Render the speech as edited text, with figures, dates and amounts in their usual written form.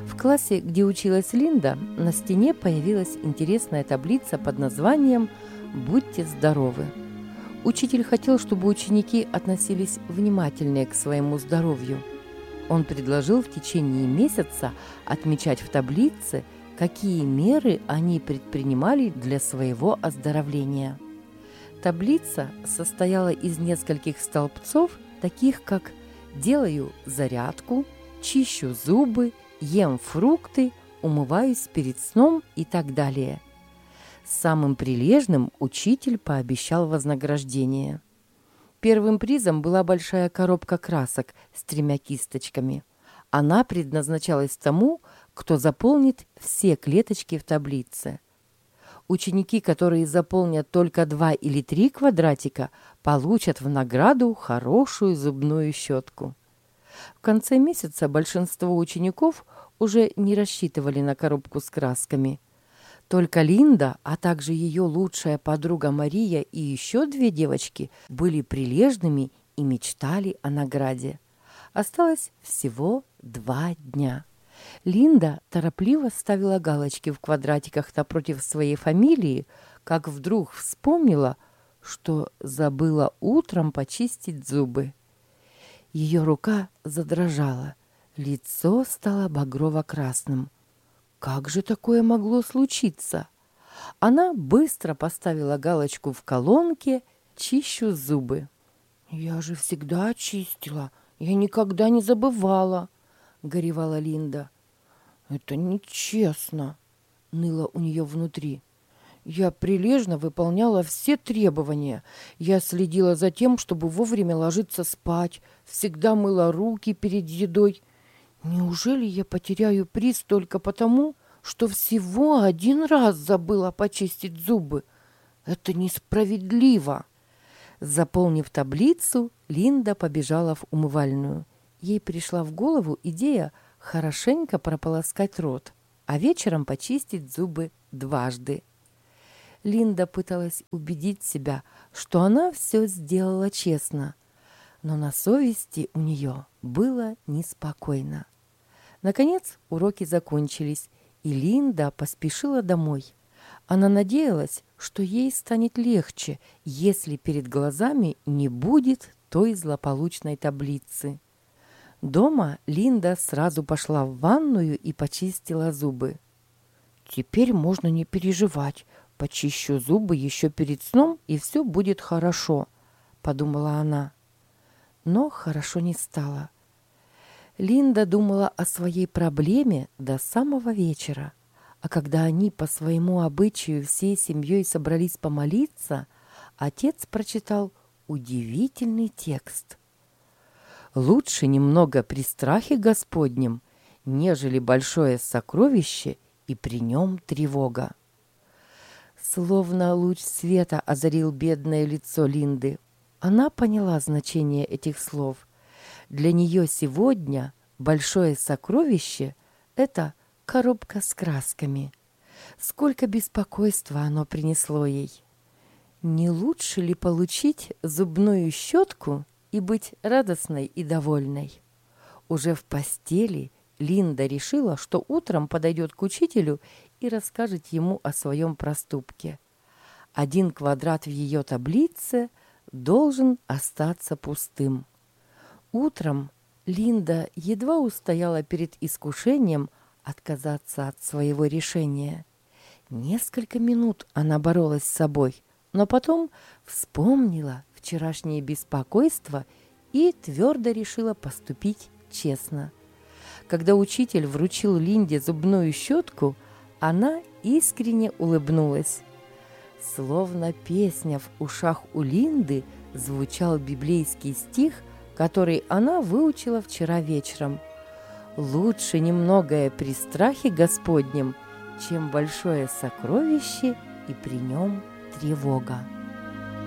В классе, где училась Линда, на стене появилась интересная таблица под названием «Будьте здоровы». Учитель хотел, чтобы ученики относились внимательнее к своему здоровью. Он предложил в течение месяца отмечать в таблице, какие меры они предпринимали для своего оздоровления. Таблица состояла из нескольких столбцов, таких как «делаю зарядку», «чищу зубы», «ем фрукты», «умываюсь перед сном» и так далее. Самым прилежным учитель пообещал вознаграждение. Первым призом была большая коробка красок с 3 кисточками. Она предназначалась тому, кто заполнит все клеточки в таблице. Ученики, которые заполнят только 2 или 3 квадратика, получат в награду хорошую зубную щетку. В конце месяца большинство учеников уже не рассчитывали на коробку с красками. Только Линда, а также ее лучшая подруга Мария и еще 2 девочки были прилежными и мечтали о награде. Осталось всего 2 дня. Линда торопливо ставила галочки в квадратиках напротив своей фамилии, как вдруг вспомнила, что забыла утром почистить зубы. Ее рука задрожала, лицо стало багрово-красным. Как же такое могло случиться? Она быстро поставила галочку в колонке «Чищу зубы». «Я же всегда чистила, я никогда не забывала», — горевала Линда. «Это нечестно», — ныло у нее внутри. «Я прилежно выполняла все требования. Я следила за тем, чтобы вовремя ложиться спать, всегда мыла руки перед едой. Неужели я потеряю приз только потому, что всего 1 раз забыла почистить зубы? Это несправедливо!» Заполнив таблицу, Линда побежала в умывальную. Ей пришла в голову идея хорошенько прополоскать рот, а вечером почистить зубы 2 раза. Линда пыталась убедить себя, что она все сделала честно, но на совести у нее было неспокойно. Наконец уроки закончились, и Линда поспешила домой. Она надеялась, что ей станет легче, если перед глазами не будет той злополучной таблицы. Дома Линда сразу пошла в ванную и почистила зубы. «Теперь можно не переживать, почищу зубы еще перед сном, и все будет хорошо», — подумала она. Но хорошо не стало. Линда думала о своей проблеме до самого вечера, а когда они по своему обычаю всей семьей собрались помолиться, отец прочитал удивительный текст. «Лучше немного при страхе Господнем, нежели большое сокровище, и при нем тревога». Словно луч света озарил бедное лицо Линды. Она поняла значение этих слов. Для нее сегодня большое сокровище – это коробка с красками. Сколько беспокойства оно принесло ей. Не лучше ли получить зубную щетку и быть радостной и довольной? Уже в постели Линда решила, что утром подойдет к учителю и расскажет ему о своем проступке. 1 квадрат в ее таблице должен остаться пустым. Утром Линда едва устояла перед искушением отказаться от своего решения. Несколько минут она боролась с собой, но потом вспомнила вчерашнее беспокойство и твердо решила поступить честно. Когда учитель вручил Линде зубную щетку, она искренне улыбнулась. Словно песня в ушах у Линды звучал библейский стих, который она выучила вчера вечером. «Лучше немногое при страхе Господнем, чем большое сокровище, и при нем тревога».